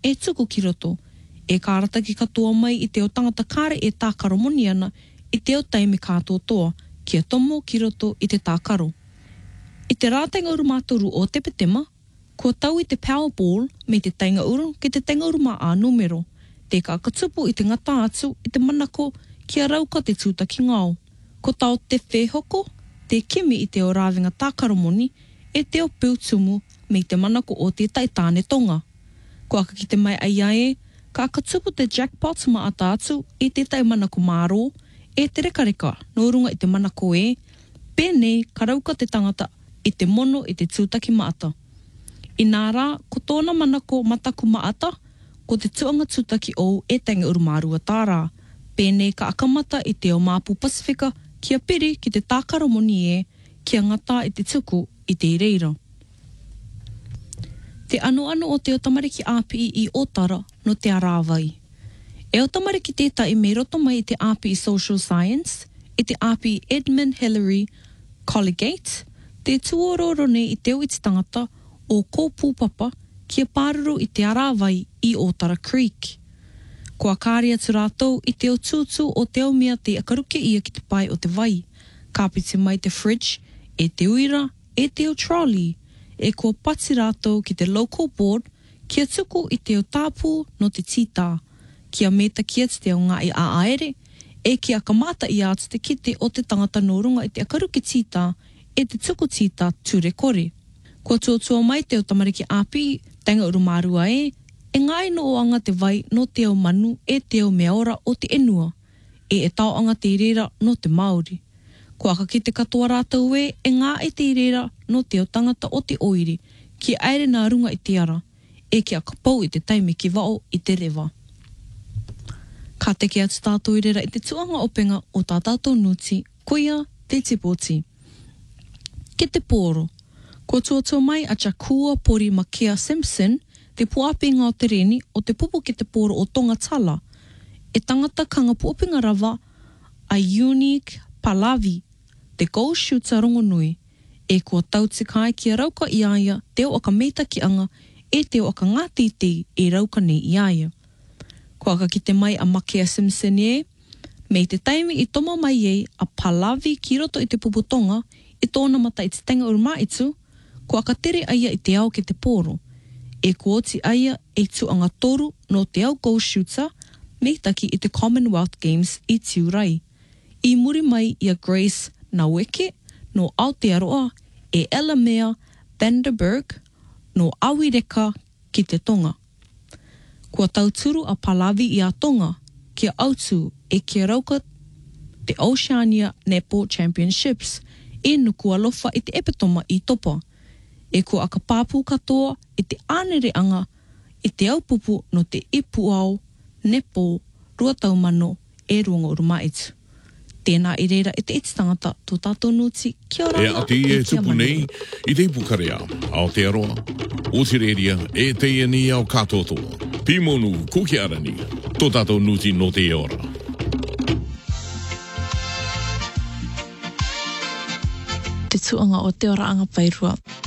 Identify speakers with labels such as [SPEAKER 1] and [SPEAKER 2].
[SPEAKER 1] e tuku ki roto. E kārata ki katoa mai i te o tangata kāre e tākaro moni ana i te o taimi kātoa toa, kia tomo ki roto i te tākaro. I te rātainga uru mātoru o te petema, kua tau i te Powerball me te tainga uru ki te tainga uru mā numero, te kākatupu i te ngata atu i te manako kia rauka te tūtaki ngāo. Ko tau te whehoko, te kimi i te o rāwinga tākaro moni, e te o pūtumu me te manako o te taitāne tonga. Ko aka ki te mai ai ae, ka katupu te jackpot ma ata atu i te tai manako māro, e te rekareka, no runga i te manako e, pēnei ka rauka te tangata i te mono i te tūtaki maata. I nā rā, ko tōna manako mataku maata, ko te tuanga tūtaki o e tainga urumārua tārā. Pēnei ka akamata i te o Māpu Pasifika, kia piri ki te tākaro moni e, kia ngata i te tuku i te ireira. Te anu o te o tamariki API i Otara no te Arawai. E o tamariki tētai me roto mai i te API Social Science, i te API Edmund Hillary Colligate, te tuororo ne i te o iti tangata o kōpūpapa kia pāruru i te Arawai i Otara Creek. Kua kāri atu rātou i te o tūtū o te aumea te akaruke ia ki te pai o te vai. Kāpiti mai te fridge, e te uira, e te o trolley, e kua pati rātou ki te local board, kia tuku i te o tāpū no te tita, kia meta kia te o ngā i aaere, e kia kamata i atu te kite o te tangata no runga i te akaruke tita, e te tuku tita ture kore. Kua tuatua mai te o tamariki API, tainga urumārua e ngai no o anga te vai no te o manu e te o mea ora o te enua, e tau anga te irera no te Māori. Kua ka ki te katoa rātou e ngā e te irera no te o tangata o te oiri, ki aere nā runga i te ara, e ki a kapau i te taimi ki wao i te rewa. Ka teke atu tātou irera i te tuanga openga o tā tātou nuti, koia te tipoti. Ke te pōro, kua tuatua mai a Jakua Pori Makia Simpson, te puapinga o te reni o te pupu ki te pōro o Tonga Tala, e tangata kanga puapinga rawa a Unique Palavi, te goal shooter rongonui, e kua tau te kai ki a rauka i aia te o aka meita ki anga e te o aka ngātiti e rauka nei i aia. Kua aka ki te mai a Makia Simpson e, mei te taimi i toma mai e a Palavi ki roto i te pupu Tonga, i tōna mata i te tenga urumaitu, kua aka tere aia i te ao ki te pōro. E kuoti aia e tuanga toru no te au goal shooter me taki i te Commonwealth Games i Tiurai. I muri mai i a Grace Naweke no Aotearoa e Elamea Vanderberg no Awireka ki te Tonga. Kua tauturu a Palavi i a Tonga kia autu e kia rauka te Oceania Netball Championships e nuku alofa i te epitoma i topa. E kua aka pāpū katoa i te ānereanga i te aupupu no te ipu au, Netball, ruataumano e runga urumaitu. Tēnā i reira i te iti tangata tō tātou nuti kia ora.
[SPEAKER 2] E ati e tupu nei i te ipukarea, Aotearoa, Otireria e te iani au katotoa. Pimonu kukiarani, tō tātou nuti no te ora.
[SPEAKER 3] Te tuanga o te ora anga pairua.